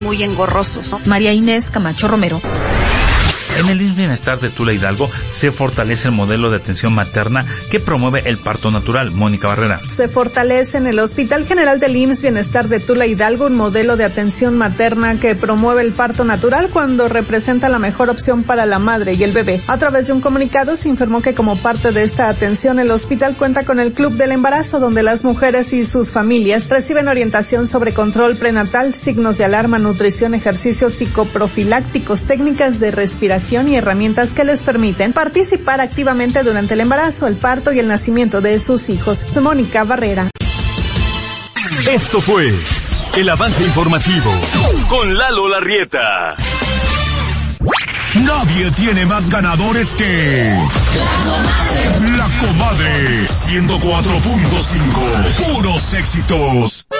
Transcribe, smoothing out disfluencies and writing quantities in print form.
muy engorrosos, ¿no? María Inés Camacho Romero. En el IMSS Bienestar de Tula Hidalgo se fortalece el modelo de atención materna que promueve el parto natural. Mónica Barrera. Se fortalece en el Hospital General del IMSS Bienestar de Tula Hidalgo un modelo de atención materna que promueve el parto natural cuando representa la mejor opción para la madre y el bebé. A través de un comunicado se informó que como parte de esta atención el hospital cuenta con el Club del Embarazo, donde las mujeres y sus familias reciben orientación sobre control prenatal, signos de alarma, nutrición, ejercicios psicoprofilácticos, técnicas de respiración y herramientas que les permiten participar activamente durante el embarazo, el parto y el nacimiento de sus hijos. Mónica Barrera. Esto fue el avance informativo con Lalo Larrieta. Nadie tiene más ganadores que La Comadre 104.5. Puros éxitos.